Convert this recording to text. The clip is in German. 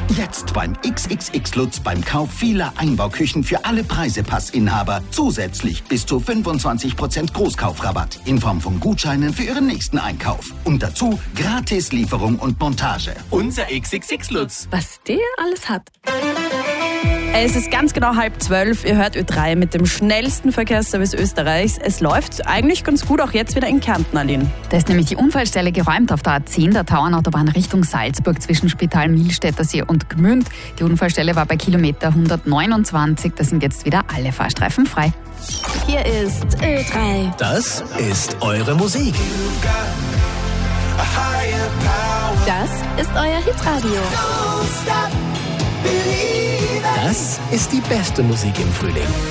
Jetzt beim XXX Lutz beim Kauf vieler Einbauküchen für alle Preisepassinhaber zusätzlich bis zu 25% Großkaufrabatt in Form von Gutscheinen für Ihren nächsten Einkauf. Und dazu gratis Lieferung und Montage. Unser XXX Lutz. Was der alles hat. Es ist ganz genau 11:30. Ihr hört Ö3 mit dem schnellsten Verkehrsservice Österreichs. Es läuft eigentlich ganz gut, auch jetzt wieder in Kärnten, Aline. Da ist nämlich die Unfallstelle geräumt auf der A10 der Tauernautobahn Richtung Salzburg zwischen Spital Milstädtersee und Gmünd. Die Unfallstelle war bei Kilometer 129. Da sind jetzt wieder alle Fahrstreifen frei. Hier ist Ö3. Das ist eure Musik. Das ist euer Hitradio. Das ist die beste Musik im Frühling.